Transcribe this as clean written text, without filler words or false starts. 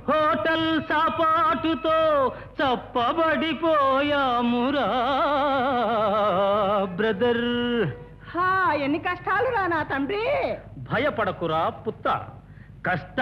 Hotel సాపాటుతో చప్పబడిపోయామురా brother. ఎన్ని కష్టాలు రా నా తండ్రి. భయపడకురా పుత్త, కష్ట